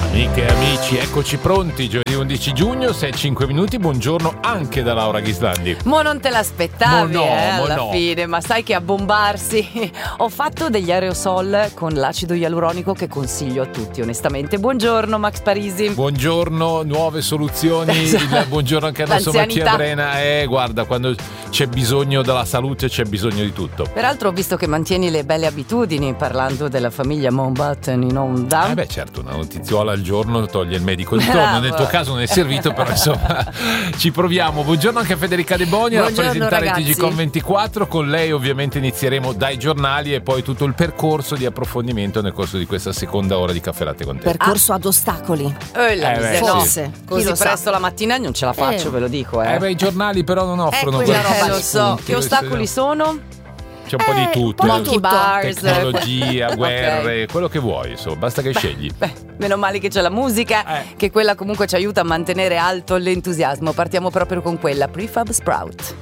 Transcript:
Amiche e amici, eccoci pronti, giovedì 11 giugno, 6-5 minuti, buongiorno anche da Laura Ghislandi. Mo non te l'aspettavi alla no. fine, ma sai che a bombarsi ho fatto degli aerosol con l'acido ialuronico che consiglio a tutti onestamente. Buongiorno Max Parisi. Buongiorno, nuove soluzioni, buongiorno anche alla sua Macia Brena. Guarda, quando c'è bisogno della salute c'è bisogno di tutto. Peraltro ho visto che mantieni le belle abitudini parlando della famiglia Mountbatten in onda. Beh certo, una notiziola al giorno toglie il medico di torno. Nel tuo caso non è servito, però insomma ci proviamo. Buongiorno anche a Federica De Boni a rappresentare TGCOM 24. Con lei ovviamente inizieremo dai giornali e poi tutto il percorso di approfondimento nel corso di questa seconda ora di Caffè Latte con te. Percorso ad ostacoli. Forse così presto la mattina non ce la faccio, ve lo dico. I giornali però non offrono quella roba, lo so. Che ostacoli sono? C'è un po' di tutto, monkey bars, tecnologia, guerre, quello che vuoi, insomma, basta che scegli. Meno male che c'è la musica, che quella comunque ci aiuta a mantenere alto l'entusiasmo. Partiamo proprio con quella, Prefab Sprout.